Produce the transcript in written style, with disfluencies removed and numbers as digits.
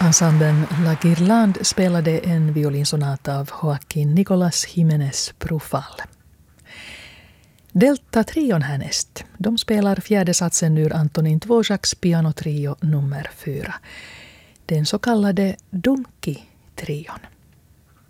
Ensemblen La Guirlande spelade en violinsonata av Joaquín Nicolás Jiménez Brufal. Delta trion härnäst. De spelar fjärde satsen ur Antonin Dvořáks pianotrio nummer 4. Den så kallade Dunki-trion.